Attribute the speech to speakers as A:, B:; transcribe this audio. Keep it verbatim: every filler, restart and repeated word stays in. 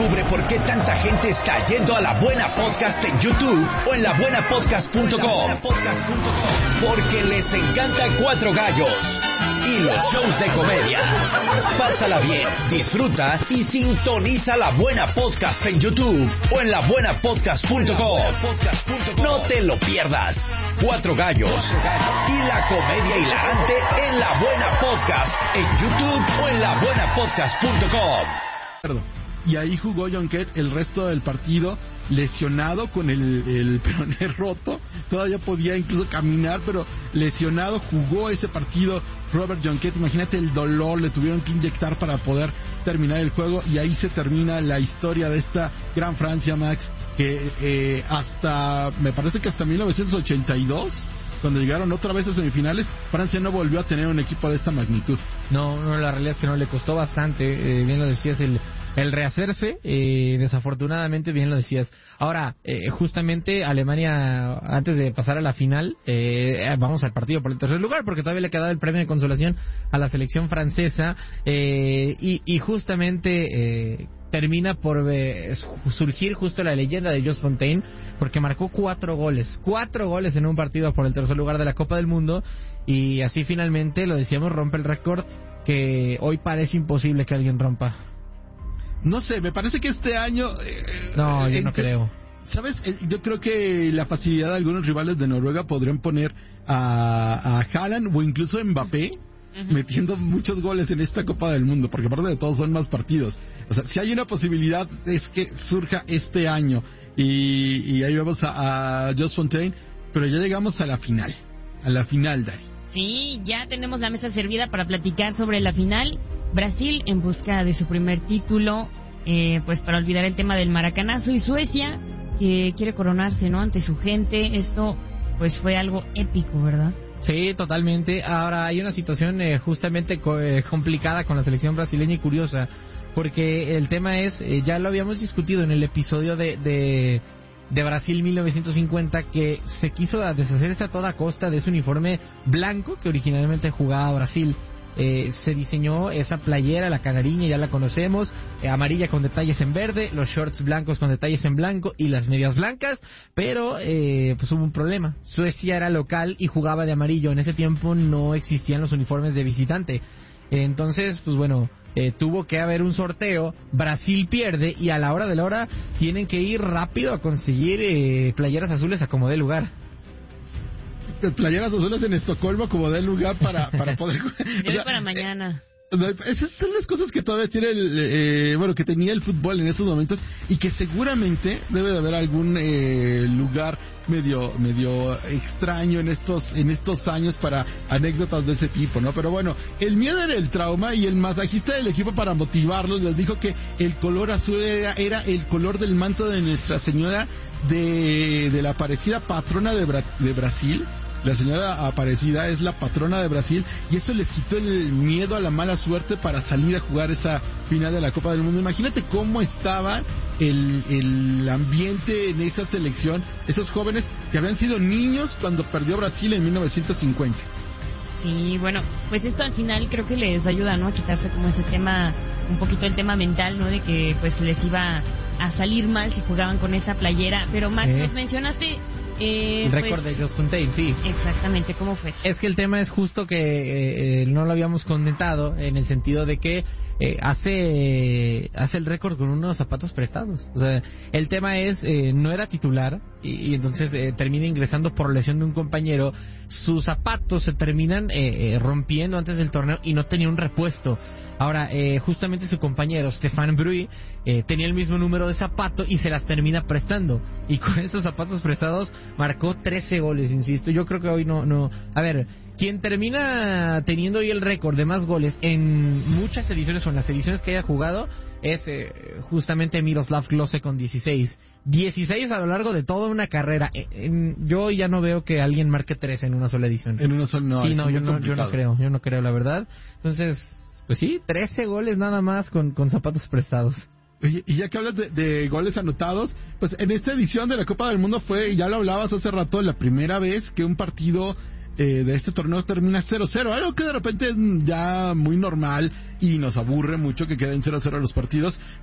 A: Descubre por qué tanta gente está yendo a La Buena Podcast en YouTube o en la buena podcast punto com. Porque les encanta Cuatro Gallos y los shows de comedia. Pásala bien, disfruta y sintoniza La Buena Podcast en YouTube o en la buena podcast punto com. No te lo pierdas. Cuatro Gallos y la comedia hilarante en La Buena Podcast en YouTube o en la buena podcast punto com.
B: Y ahí jugó Jonquet el resto del partido, lesionado con el, el peroné roto. Todavía podía incluso caminar, pero lesionado. Jugó ese partido Robert Jonquet. Imagínate el dolor, le tuvieron que inyectar para poder terminar el juego. Y ahí se termina la historia de esta gran Francia, Max, que eh, hasta, me parece que hasta mil novecientos ochenta y dos, cuando llegaron otra vez a semifinales, Francia no volvió a tener un equipo de esta magnitud.
C: No, no, la realidad es que no, le costó bastante, eh, bien lo decías, el, el rehacerse, eh, desafortunadamente, bien lo decías. Ahora, eh, justamente Alemania, antes de pasar a la final, eh, vamos al partido por el tercer lugar, porque todavía le quedaba el premio de consolación a la selección francesa, eh, y, y justamente... Eh, termina por eh, surgir justo la leyenda de Just Fontaine, porque marcó cuatro goles, cuatro goles en un partido por el tercer lugar de la Copa del Mundo, y así finalmente, lo decíamos, rompe el récord que hoy parece imposible que alguien rompa.
B: No sé, me parece que este año... Eh,
C: no, yo
B: eh,
C: no creo.
B: ¿Sabes? Yo creo que la facilidad de algunos rivales de Noruega podrían poner a, a Haaland o incluso a Mbappé uh-huh. metiendo muchos goles en esta Copa del Mundo, porque aparte de todo son más partidos. O sea, si hay una posibilidad es que surja este año, y, y ahí vemos a, a Just Fontaine, pero ya llegamos a la final, a la final, Dari.
D: Sí, ya tenemos la mesa servida para platicar sobre la final. Brasil en busca de su primer título, eh, pues para olvidar el tema del maracanazo, y Suecia que quiere coronarse, ¿no?, ante su gente. Esto pues fue algo épico, ¿verdad?
C: Sí, totalmente. Ahora hay una situación eh, justamente co- eh, complicada con la selección brasileña y curiosa, porque el tema es, eh, ya lo habíamos discutido en el episodio de, de, de Brasil mil novecientos cincuenta, que se quiso deshacerse a toda costa de ese uniforme blanco que originalmente jugaba Brasil. Eh, se diseñó esa playera, la canariña, ya la conocemos, eh, amarilla con detalles en verde, los shorts blancos con detalles en blanco y las medias blancas, pero eh, pues hubo un problema. Suecia era local y jugaba de amarillo. En ese tiempo no existían los uniformes de visitante. Entonces, pues bueno, eh, tuvo que haber un sorteo. Brasil pierde y a la hora de la hora tienen que ir rápido a conseguir eh, playeras azules a como dé lugar.
B: Playeras azules en Estocolmo como dé lugar para, para poder...
D: o sea, para mañana.
B: Esas son las cosas que todavía tiene el, eh, bueno, que tenía el fútbol en estos momentos, y que seguramente debe de haber algún eh, lugar medio medio extraño en estos en estos años para anécdotas de ese tipo, ¿no? Pero bueno, el miedo era el trauma, y el masajista del equipo, para motivarlos, les dijo que el color azul era, era el color del manto de Nuestra Señora de, de la Aparecida, patrona de, Bra- de Brasil. La señora Aparecida es la patrona de Brasil, y eso les quitó el miedo a la mala suerte para salir a jugar esa final de la Copa del Mundo. Imagínate cómo estaba el, el ambiente en esa selección, esos jóvenes que habían sido niños cuando perdió Brasil en mil novecientos cincuenta.
D: Sí, bueno, pues esto al final creo que les ayuda, ¿no?, a quitarse como ese tema, un poquito el tema mental, ¿no?, de que pues les iba a salir mal si jugaban con esa playera. Pero Max, sí, pues mencionaste... Eh,
C: el récord
D: pues,
C: de Just Fontaine, sí.
D: Exactamente, ¿cómo fue?
C: Es que el tema es justo que eh, no lo habíamos comentado, en el sentido de que eh, hace hace el récord con unos zapatos prestados. O sea, el tema es, eh, no era titular, y, y entonces eh, termina ingresando por lesión de un compañero. Sus zapatos se terminan eh, eh, rompiendo antes del torneo y no tenía un repuesto. Ahora, eh, justamente su compañero, Stefan Brui, eh, tenía el mismo número de zapato y se las termina prestando. Y con esos zapatos prestados marcó trece goles, insisto. Yo creo que hoy no... no A ver, quien termina teniendo hoy el récord de más goles en muchas ediciones o en las ediciones que haya jugado es eh, justamente Miroslav Klose con dieciséis. dieciséis a lo largo de toda una carrera. En, en, yo ya no veo que alguien marque tres en una sola edición.
B: En una sola, no.
C: Sí, no, yo no, yo no creo, yo no creo, la verdad. Entonces... Pues sí, trece goles nada más con, con zapatos prestados.
B: Oye, y ya que hablas de, de goles anotados, pues en esta edición de la Copa del Mundo fue, ya lo hablabas hace rato, la primera vez que un partido eh, de este torneo termina cero cero, algo que de repente es ya muy normal y nos aburre mucho que queden cero cero los partidos,